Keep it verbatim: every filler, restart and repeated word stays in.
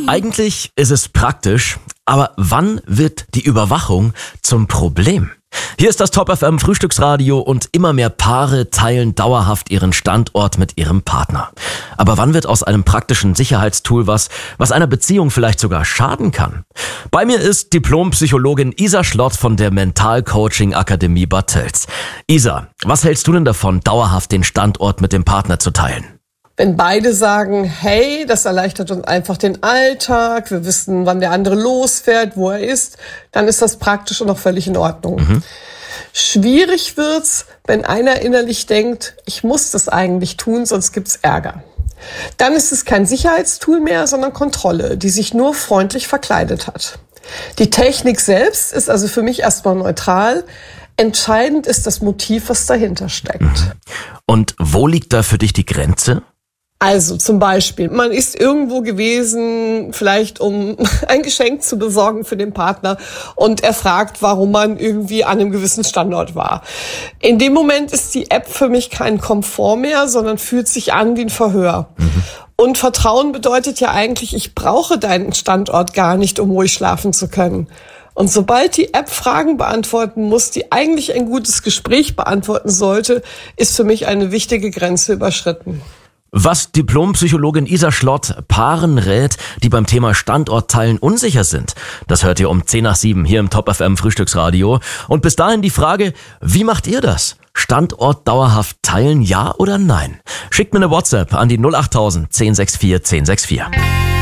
Eigentlich ist es praktisch, aber wann wird die Überwachung zum Problem? Hier ist das Top F M Frühstücksradio und immer mehr Paare teilen dauerhaft ihren Standort mit ihrem Partner. Aber wann wird aus einem praktischen Sicherheitstool was, was einer Beziehung vielleicht sogar schaden kann? Bei mir ist Diplompsychologin Isa Schlott von der Mental-Coaching-Akademie Bad Tölz. Isa, was hältst du denn davon, dauerhaft den Standort mit dem Partner zu teilen? Wenn beide sagen, hey, das erleichtert uns einfach den Alltag, wir wissen, wann der andere losfährt, wo er ist, dann ist das praktisch und auch völlig in Ordnung. Mhm. Schwierig wird's, wenn einer innerlich denkt, ich muss das eigentlich tun, sonst gibt's Ärger. Dann ist es kein Sicherheitstool mehr, sondern Kontrolle, die sich nur freundlich verkleidet hat. Die Technik selbst ist also für mich erstmal neutral. Entscheidend ist das Motiv, was dahinter steckt. Mhm. Und wo liegt da für dich die Grenze? Also zum Beispiel, man ist irgendwo gewesen, vielleicht um ein Geschenk zu besorgen für den Partner und er fragt, warum man irgendwie an einem gewissen Standort war. In dem Moment ist die App für mich kein Komfort mehr, sondern fühlt sich an wie ein Verhör. Mhm. Und Vertrauen bedeutet ja eigentlich, ich brauche deinen Standort gar nicht, um ruhig schlafen zu können. Und sobald die App Fragen beantworten muss, die eigentlich ein gutes Gespräch beantworten sollte, ist für mich eine wichtige Grenze überschritten. Was Diplompsychologin Isa Schlott Paaren rät, die beim Thema Standortteilen unsicher sind, das hört ihr um zehn nach sieben hier im Top F M Frühstücksradio. Und bis dahin die Frage, wie macht ihr das? Standort dauerhaft teilen, ja oder nein? Schickt mir eine WhatsApp an die null acht null null null zehn sechs vier zehn sechs vier.